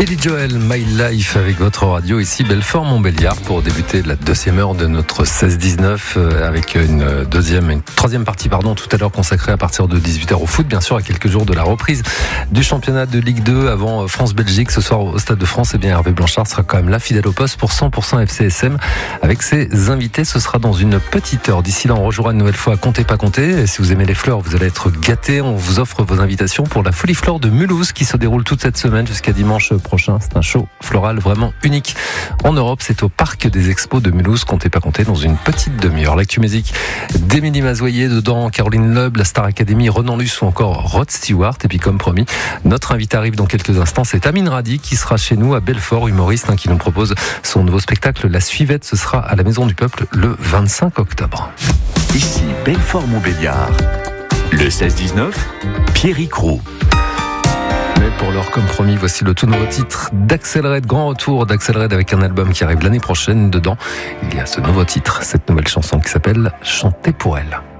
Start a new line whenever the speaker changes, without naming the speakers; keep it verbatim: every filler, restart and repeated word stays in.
Billy Joel, My Life avec votre radio ici Belfort-Montbéliard pour débuter la deuxième heure de notre seize dix-neuf avec une deuxième, une troisième partie pardon tout à l'heure consacrée à partir de dix-huit heures au foot, bien sûr à quelques jours de la reprise du championnat de Ligue deux avant France-Belgique ce soir au Stade de France. Et bien Hervé Blanchard sera quand même là fidèle au poste pour cent pour cent F C S M avec ses invités. Ce sera dans une petite heure. D'ici là on rejouera une nouvelle fois à Comptez pas compter. Et si vous aimez les fleurs vous allez être gâtés. On vous offre vos invitations pour la Folie Flore de Mulhouse qui se déroule toute cette semaine jusqu'à dimanche prochain. C'est un show floral vraiment unique en Europe. C'est au Parc des Expos de Mulhouse. Comptez pas compter dans une petite demi-heure. L'actu musique d'Émilie Mazoyer, dedans Caroline Loeb, la Star Academy, Renan Luce ou encore Rod Stewart. Et puis comme promis, notre invité arrive dans quelques instants. C'est Amine Radi qui sera chez nous à Belfort, humoriste hein, qui nous propose son nouveau spectacle La Suivette. Ce sera à la Maison du Peuple le vingt-cinq octobre.
Ici Belfort-Montbéliard. Le seize dix-neuf, Pierrick Roux.
Mais pour leur compromis, voici le tout nouveau titre d'Axel Red, grand retour d'Axel Red avec un album qui arrive l'année prochaine. Dedans, il y a ce nouveau titre, cette nouvelle chanson qui s'appelle Chanter pour elle.